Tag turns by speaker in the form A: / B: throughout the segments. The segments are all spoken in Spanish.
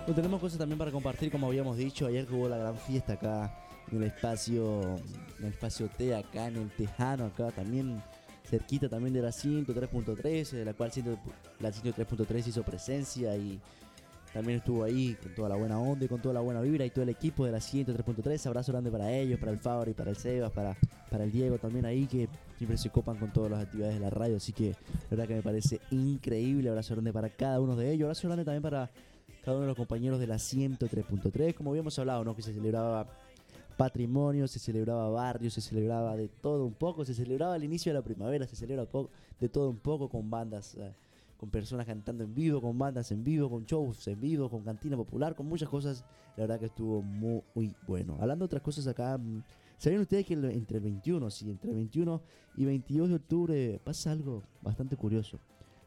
A: Bueno, tenemos cosas también para compartir, como habíamos dicho. Ayer que hubo la gran fiesta acá en el espacio T, acá en el Tejano, acá también cerquita también de la 103.3, de la cual la 103.3 hizo presencia y también estuvo ahí con toda la buena onda y con toda la buena vibra y todo el equipo de la 103.3. Abrazo grande para ellos, para el Fabri, para el Sebas, para el Diego también ahí, que siempre se copan con todas las actividades de la radio. Así que la verdad que me parece increíble. Abrazo grande para cada uno de ellos. Abrazo grande también para cada uno de los compañeros de la 103.3. Como habíamos hablado, ¿no? Que se celebraba patrimonio, se celebraba barrio, se celebraba de todo un poco, se celebraba el inicio de la primavera, se celebra de todo un poco con bandas, con personas cantando en vivo, con bandas en vivo, con shows en vivo, con cantina popular, con muchas cosas. La verdad que estuvo muy bueno. Hablando de otras cosas acá, ¿sabían ustedes que entre el 21 y 22 de octubre pasa algo bastante curioso?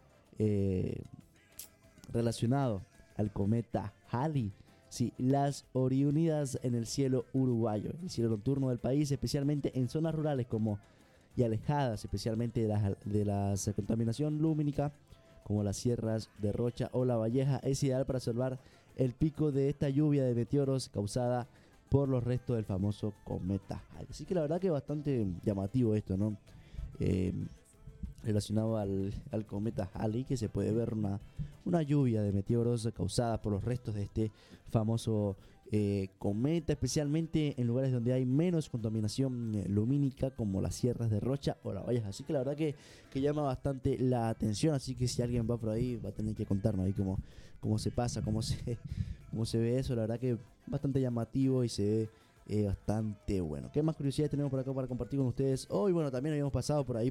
A: Eh, Relacionado al cometa Halley. Sí, las Orionidas en el cielo uruguayo, el cielo nocturno del país, especialmente en zonas rurales y alejadas, especialmente de la contaminación lumínica, como las sierras de Rocha o La Valleja, es ideal para observar el pico de esta lluvia de meteoros causada por los restos del famoso cometa Halley. Así que la verdad que es bastante llamativo esto, ¿no? Eh, Relacionado al cometa Halley, que se puede ver una lluvia de meteoros causada por los restos de este famoso cometa, especialmente en lugares donde hay menos contaminación lumínica, como las sierras de Rocha o las Vallas. Así que la verdad que llama bastante la atención. Así que si alguien va por ahí, va a tener que contarnos ahí cómo se pasa, cómo se ve eso. La verdad que es bastante llamativo y se ve bastante bueno. ¿Qué más curiosidades tenemos por acá para compartir con ustedes hoy? Bueno, también habíamos pasado por ahí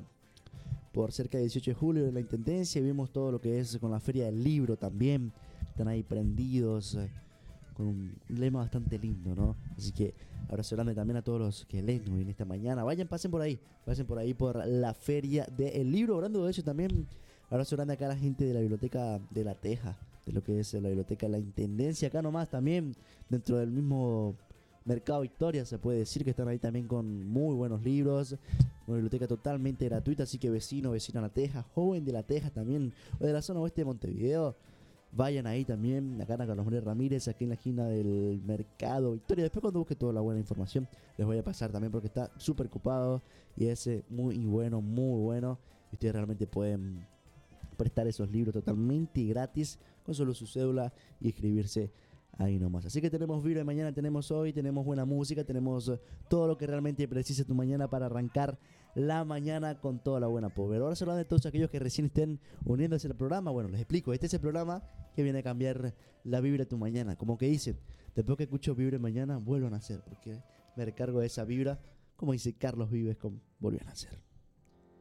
A: por cerca del 18 de julio de la Intendencia, y vimos todo lo que es con la Feria del Libro también. Están ahí prendidos, con un lema bastante lindo, ¿no? Así que abrazo grande también a todos los que leen en esta mañana. Pasen por ahí por la Feria del Libro. Hablando de eso también, abrazo grande acá a la gente de la Biblioteca de La Teja, de lo que es la Biblioteca de la Intendencia, acá nomás también, dentro del mismo Mercado Victoria, se puede decir que están ahí también con muy buenos libros. Una biblioteca totalmente gratuita, así que vecina de La Teja, joven de La Teja también, o de la zona oeste de Montevideo, vayan ahí también, acá en Carlos María Ramírez, aquí en la esquina del Mercado Victoria. Después cuando busque toda la buena información, les voy a pasar también porque está súper ocupado y es muy bueno. Y ustedes realmente pueden prestar esos libros totalmente gratis, con solo su cédula y escribirse ahí nomás. Así que tenemos Vibra de mañana, tenemos hoy, tenemos buena música, tenemos todo lo que realmente precisa tu mañana para arrancar la mañana con toda la buena power. Ahora se habla de todos aquellos que recién estén uniéndose al programa. Bueno, les explico, este es el programa que viene a cambiar la vibra de tu mañana. Como que dicen, después que escucho Vibra de mañana, vuelvo a nacer, porque me recargo de esa vibra, como dice Carlos Vives con Volvió a nacer.